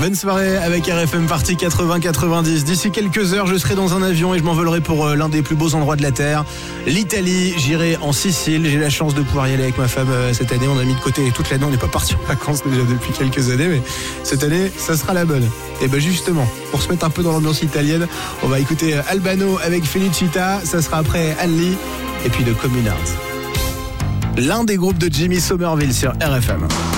Bonne soirée avec RFM Party 80-90. D'ici quelques heures, je serai dans un avion et je m'envolerai pour l'un des plus beaux endroits de la Terre, l'Italie. J'irai en Sicile. J'ai la chance de pouvoir y aller avec ma femme cette année. On a mis de côté toute l'année. On n'est pas parti en vacances déjà depuis quelques années, mais cette année, ça sera la bonne. Et ben justement, pour se mettre un peu dans l'ambiance italienne, on va écouter Albano avec Felicita. Ça sera après Anne-Lee et puis de Communards. L'un des groupes de Jimmy Somerville sur RFM.